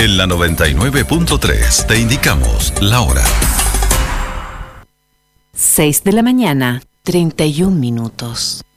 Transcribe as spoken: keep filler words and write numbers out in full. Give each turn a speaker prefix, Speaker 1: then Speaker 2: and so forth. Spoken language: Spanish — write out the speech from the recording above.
Speaker 1: En la noventa y nueve punto tres te indicamos la hora.
Speaker 2: seis de la mañana, treinta y un minutos.